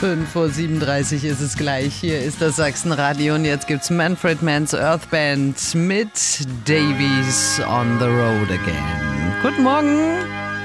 5:37 ist es gleich. Hier ist das Sachsenradio und jetzt gibt's Manfred Mann's Earth Band mit Davies on the Road Again. Guten Morgen.